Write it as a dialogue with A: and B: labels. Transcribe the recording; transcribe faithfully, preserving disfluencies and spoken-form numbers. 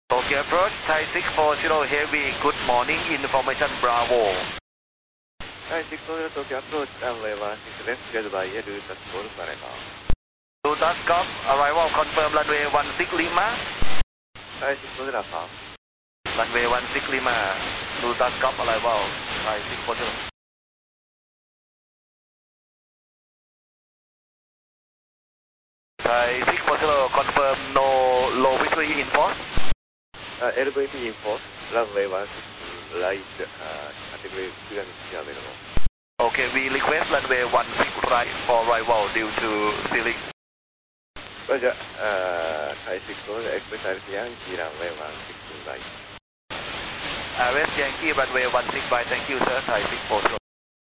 A: Tokyo approach, Thai six four zero heavy, good morning, information Bravo.
B: Thai six four zero Tokyo approach, runway one six left, scheduled by air, route score, arrival.
A: Lutas Golf, arrival confirm runway one six Lima.
B: Thai six four zero affirm.
A: Runway one six Lima, Lutas Golf, arrival, Thai six four zero. Thai six four zero, confirm no low victory in force.
B: Uh, L V P in force, runway one six right, uh, category clearance available.
A: Okay, we request runway one six right for arrival due to ceiling.
B: Roger, uh, Thai six four zero, express Yankee, runway one six right.
A: Uh, West Yankee, runway one six right, thank you sir, Thai six four zero.